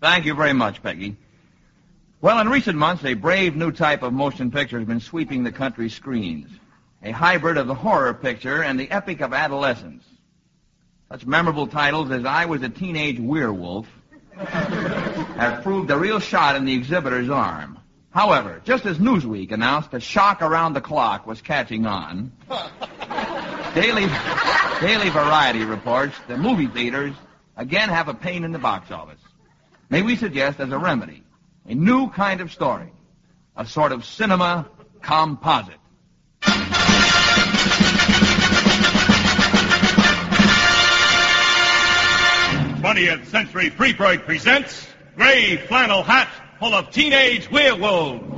Thank you very much, Peggy. Well, in recent months, a brave new type of motion picture has been sweeping the country's screens. A hybrid of the horror picture and the epic of adolescence. Such memorable titles as I Was a Teenage Werewolf have proved a real shot in the exhibitor's arm. However, just as Newsweek announced that Shock Around the Clock was catching on, Daily Variety reports that movie theaters again have a pain in the box office. May we suggest as a remedy a new kind of story, a sort of cinema composite. 20th Century Freakoid presents Gray Flannel Hat Full of Teenage Werewolves.